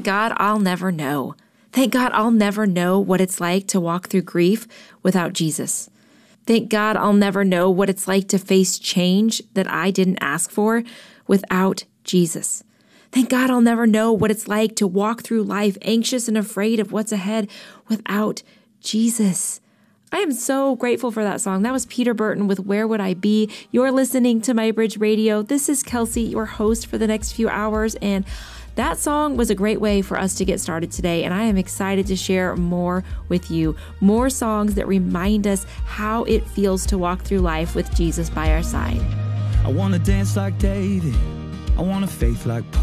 God I'll never know. Thank God I'll never know what it's like to walk through grief without Jesus. Thank God I'll never know what it's like to face change that I didn't ask for without Jesus. Thank God I'll never know what it's like to walk through life anxious and afraid of what's ahead without Jesus. I am so grateful for that song. That was Peter Burton with Where Would I Be? You're listening to My Bridge Radio. This is Kelsey, your host for the next few hours, and that song was a great way for us to get started today, and I am excited to share more with you. More songs that remind us how it feels to walk through life with Jesus by our side. I want to dance like David. I want a faith like Paul.